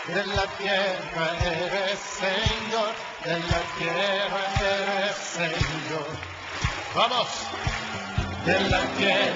de la tierra eres Señor, de la tierra eres Señor. Vamos, de la tierra.